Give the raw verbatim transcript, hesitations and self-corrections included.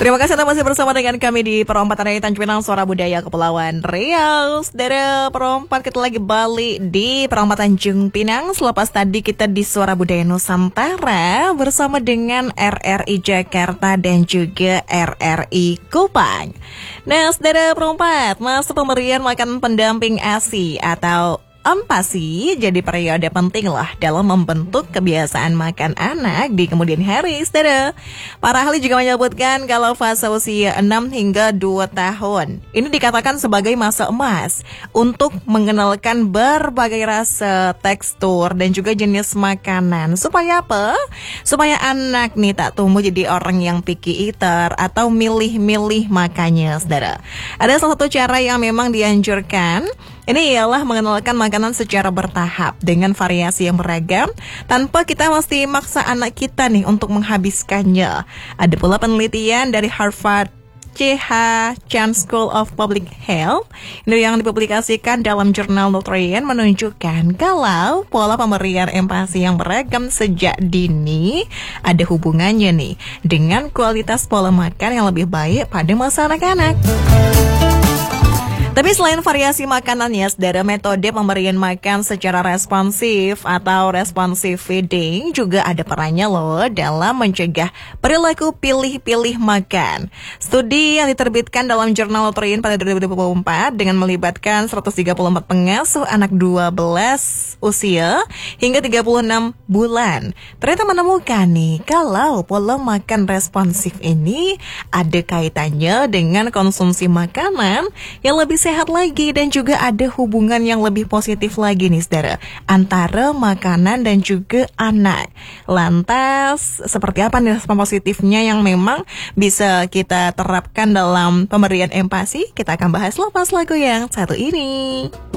Terima kasih Anda masih bersama dengan kami di Perempatan dari Tanjung Pinang, Suara Budaya Kepulauan Riau. Saudara perempat, kita lagi balik di Perempatan Tanjung Pinang. Selepas tadi kita di Suara Budaya Nusantara bersama dengan R R I Jakarta dan juga R R I Kupang. Nah, saudara perempat, masa pemberian makan pendamping A S I atau Ampasi jadi periode penting lah dalam membentuk kebiasaan makan anak di kemudian hari, saudara. Para ahli juga menyebutkan kalau fase usia enam hingga dua tahun ini dikatakan sebagai masa emas untuk mengenalkan berbagai rasa, tekstur, dan juga jenis makanan. Supaya apa? Supaya anak nih tak tumbuh jadi orang yang picky eater atau milih-milih makannya, saudara. Ada salah satu cara yang memang dianjurkan. Ini ialah mengenalkan makanan secara bertahap dengan variasi yang beragam tanpa kita mesti maksa anak kita nih untuk menghabiskannya. Ada pula penelitian dari Harvard C H Chan School of Public Health ini yang dipublikasikan dalam jurnal Nutrient menunjukkan kalau pola pemberian empasi yang beragam sejak dini ada hubungannya nih dengan kualitas pola makan yang lebih baik pada masa anak-anak. Tapi selain variasi makanannya, saudara, metode pemberian makan secara responsif atau responsive feeding juga ada perannya loh dalam mencegah perilaku pilih-pilih makan. Studi yang diterbitkan dalam jurnal Nutrient pada dua ribu dua puluh empat dengan melibatkan seratus tiga puluh empat pengasuh anak dua belas usia hingga tiga puluh enam bulan. Ternyata menemukan nih kalau pola makan responsif ini ada kaitannya dengan konsumsi makanan yang lebih sehat lagi dan juga ada hubungan yang lebih positif lagi nih, saudara, antara makanan dan juga anak. Lantas, seperti apa nih respon positifnya yang memang bisa kita terapkan dalam pemberian empati? Kita akan bahas lepas lagu yang satu ini.